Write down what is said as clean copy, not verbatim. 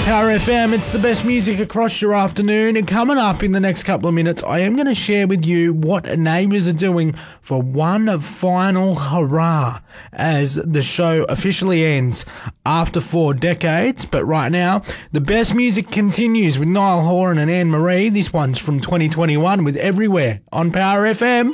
Power FM, it's the best music across your afternoon. And coming up in the next couple of minutes, I am going to share with you what Neighbours are doing for one final hurrah as the show officially ends after 4 decades. But right now, the best music continues with Niall Horan and Anne Marie. This one's from 2021 with Everywhere on Power FM.